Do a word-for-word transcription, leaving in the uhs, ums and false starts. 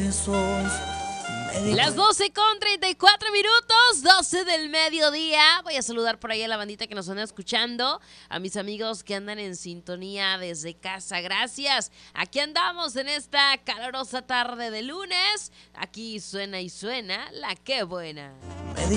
besos. Las doce con treinta y cuatro minutos, doce del mediodía. Voy a saludar por ahí a la bandita que nos anda escuchando, a mis amigos que andan en sintonía desde casa. Gracias. Aquí andamos en esta calorosa tarde de lunes. Aquí suena y suena la Qué Buena.